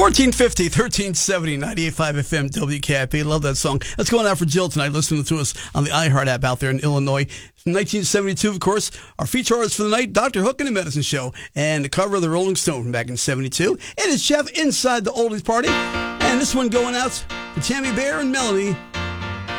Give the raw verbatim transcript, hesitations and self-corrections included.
fourteen fifty, thirteen seventy, ninety-eight point five F M, W K I P. Love that song. That's going out for Jill tonight, listening to us on the iHeart app out there in Illinois. nineteen seventy-two, of course, our feature artist for the night, Doctor Hook and the Medicine Show, and the cover of the Rolling Stone from back in seventy-two. It is Jeff inside the Oldies Party, and this one going out to Tammy Bear and Melanie.